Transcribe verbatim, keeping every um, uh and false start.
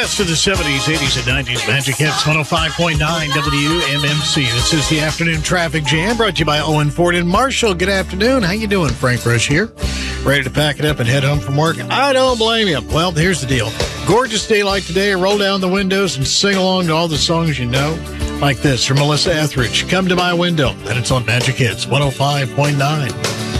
best of the seventies, eighties, and nineties. Magic Hits one oh five point nine W M M C. This is the Afternoon Traffic Jam brought to you by Owen Ford and Marshall. Good afternoon. How you doing? Frank Rush here. Ready to pack it up and head home from work? I don't blame you. Well, here's the deal. Gorgeous day like today. Roll down the windows and sing along to all the songs you know. Like this from Melissa Etheridge. Come to my window. And it's on Magic Hits one oh five point nine.